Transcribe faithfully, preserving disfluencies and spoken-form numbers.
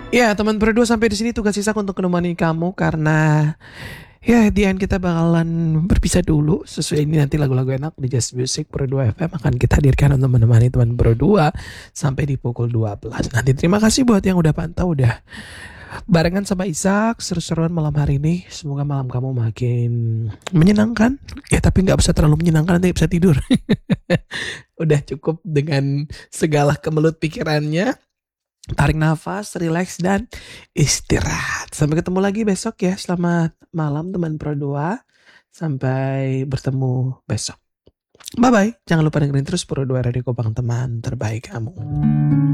Ya, teman berdua sampai di sini tugas sisaku untuk menemani kamu karena ya di end kita bakalan berpisah dulu. Sesuai ini nanti lagu-lagu enak di Just Music Berdua F M akan kita hadirkan untuk menemani teman berdua sampai di pukul dua belas. Nanti terima kasih buat yang udah pantau udah barengan sama Ishak seru-seruan malam hari ini. Semoga malam kamu makin menyenangkan. Ya tapi nggak bisa terlalu menyenangkan nanti bisa tidur. Udah cukup dengan segala kemelut pikirannya. Tarik nafas, relax, dan istirahat. Sampai ketemu lagi besok ya. Selamat malam teman Pro dua. Sampai bertemu besok. Bye-bye. Jangan lupa dengerin terus Pro dua Radio Kopang teman terbaik kamu.